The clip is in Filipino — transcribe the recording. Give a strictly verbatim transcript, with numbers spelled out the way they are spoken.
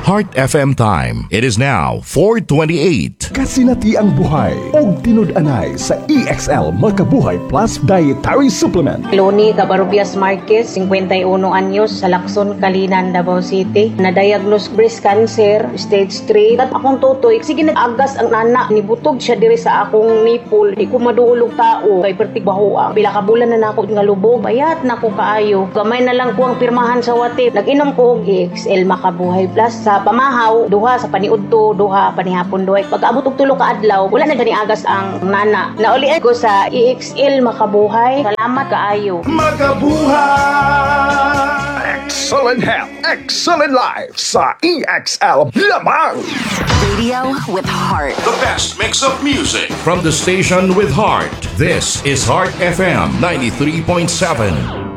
Heart F M time. It is now four twenty-eight. Kasinati ang buhay o tinud-anay sa E X L Makabuhay Plus Dietary Supplement. Loni Cabarubias Marquez, fifty-one anyos, sa Lacson, Kalinan, Davao City. Na-diagnose breast cancer, stage three. At akong tutoy, sige nag-agas ang nana. Nibutog siya diri sa akong nipple. Di ko maduulog tao. Kay pertig bahoa. Pila ka bulan na nako nga lubog. Bayat na ko kaayo. Gamay na lang ko ang pirmahan sa wati. Nag-inom ko og E X L Makabuhay Plus. Sa pamahaw, duha sa paniudto, duha panihapon duhay. Pag-abot og tulo ka adlaw, wala na gani agas ang nana. Naulian ko sa E X L Makabuhay. Salamat kaayo. Makabuhay! Excellent health, excellent life sa E X L Lamang! Radio with heart. The best mix of music from the station with heart. This is Heart F M ninety-three point seven.